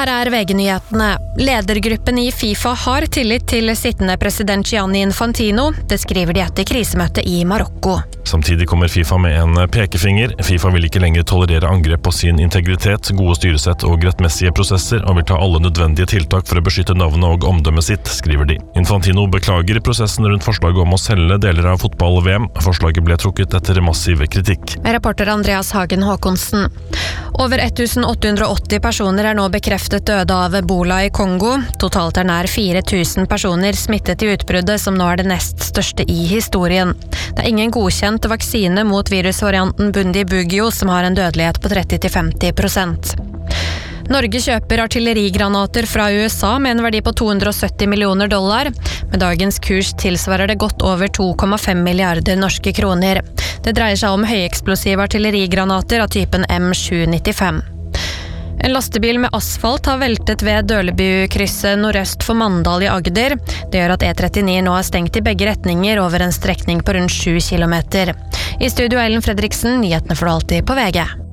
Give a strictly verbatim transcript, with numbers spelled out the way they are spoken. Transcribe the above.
Her er V G-nyhetene. Ledergruppen i FIFA har tillit til sittende president Gianni Infantino. Det skriver de etter krisemøtet i Marokko. Samtidig kommer FIFA med en pekefinger. FIFA vil ikke lenger tolerere angrep på sin integritet, gode styresett og rettmessige prosesser, og vil ta alle nødvendige tiltak for å beskytte navnet og omdømmet sitt, skriver de. Infantino beklager prosessen rundt forslaget om å selge deler av fotball-V M. Forslaget ble trukket etter massiv kritikk. Reporter Andreas Hagen Håkonsen. Over tusen åtte hundre og åtti personer er nå bekreftet døde av Ebola i Kongo. Totalt er nær fire tusen personer smittet i utbruddet, som nå er det nest største i historien. Det er ingen godkjent vaksine mot virusvarianten Bundibugyo, som har en dødelighet på tretti til femti prosent. Norge kjøper artillerigranater fra U S A med en verdi på to hundre og sytti millioner dollar. Med dagens kurs tilsvarer det godt over to komma fem milliarder norske kroner. Det dreier seg om høyeksplosive artillerigranater av typen M sju nittifem. En lastebil med asfalt har veltet ved Dølebu-krysset nordøst for Mandal i Agder. Det gjør at E trettini nå er stengt i begge retninger over en strekning på rundt sju kilometer. I studio Ellen Fredriksen, nyhetene for alltid på V G.